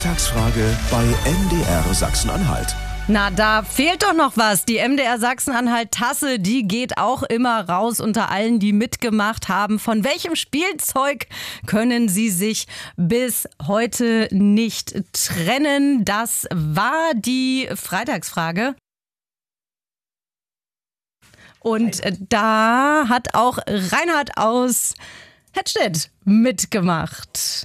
Tagsfrage bei MDR Sachsen-Anhalt. Na, da fehlt doch noch was. Die MDR Sachsen-Anhalt-Tasse, die geht auch immer raus unter allen, die mitgemacht haben. Von welchem Spielzeug können Sie sich bis heute nicht trennen? Das war die Freitagsfrage. Und da hat auch Reinhard aus Hettstedt mitgemacht.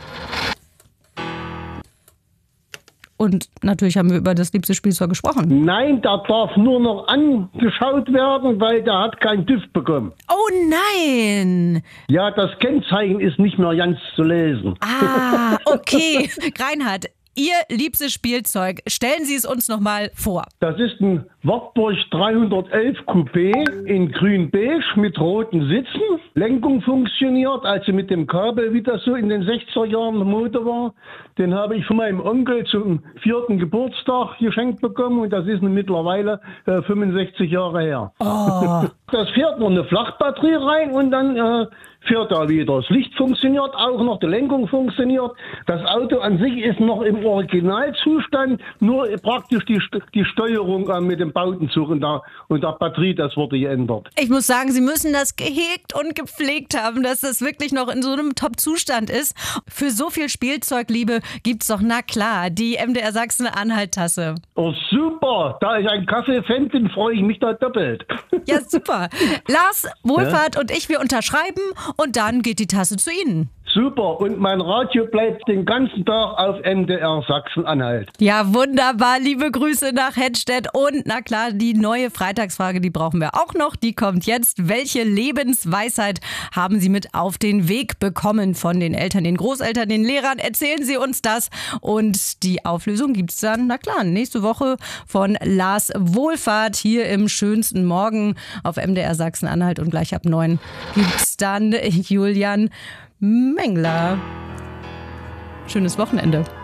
Und natürlich haben wir über das liebste Spielzeug gesprochen. Nein, da darf nur noch angeschaut werden, weil der hat keinen TÜV bekommen. Oh nein! Ja, das Kennzeichen ist nicht mehr ganz zu lesen. Ah, okay. Reinhard, Ihr liebstes Spielzeug, stellen Sie es uns nochmal vor. Das ist ein Wartburg 311 Coupé in grün-beige mit roten Sitzen. Lenkung funktioniert, also mit dem Kabel, wie das so in den 60er Jahren Mode war. Den habe ich von meinem Onkel zum 4. Geburtstag geschenkt bekommen und das ist mittlerweile 65 Jahre her. Oh. Das fährt noch eine Flachbatterie rein und dann fährt er wieder. Das Licht funktioniert auch noch, die Lenkung funktioniert. Das Auto an sich ist noch im Originalzustand, nur praktisch die Steuerung mit dem Bautenzug und der Batterie, das wurde geändert. Ich muss sagen, Sie müssen das gehegt und gepflegt haben, dass das wirklich noch in so einem Top-Zustand ist. Für so viel Spielzeugliebe gibt's doch, na klar, die MDR Sachsen-Anhalt-Tasse. Oh super, da ich ein Kaffee-Fan bin, freue ich mich da doppelt. Ja, super. Lars Wohlfahrt und ich, wir unterschreiben und dann geht die Tasse zu Ihnen. Super, und mein Radio bleibt den ganzen Tag auf MDR Sachsen-Anhalt. Ja, wunderbar. Liebe Grüße nach Hettstedt. Und na klar, die neue Freitagsfrage, die brauchen wir auch noch. Die kommt jetzt. Welche Lebensweisheit haben Sie mit auf den Weg bekommen von den Eltern, den Großeltern, den Lehrern? Erzählen Sie uns das. Und die Auflösung gibt's dann, na klar, nächste Woche von Lars Wohlfahrt hier im schönsten Morgen auf MDR Sachsen-Anhalt. Und gleich ab 9 gibt's dann Julian Mengler. Schönes Wochenende.